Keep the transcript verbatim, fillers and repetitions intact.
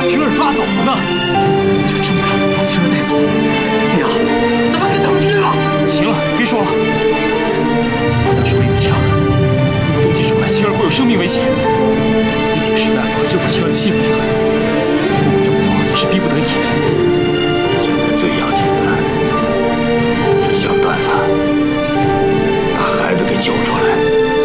青儿抓走了呢？ 就这么让他们把青儿带走？娘，咱们跟他们拼了！ 行了，别说了。我那手里有枪，如果动起手来，青儿会有生命危险。